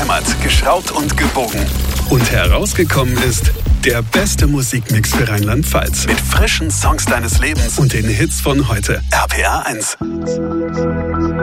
geklammert, geschraubt und gebogen. Und herausgekommen ist der beste Musikmix für Rheinland-Pfalz. Mit frischen Songs deines Lebens und den Hits von heute. RPR 1.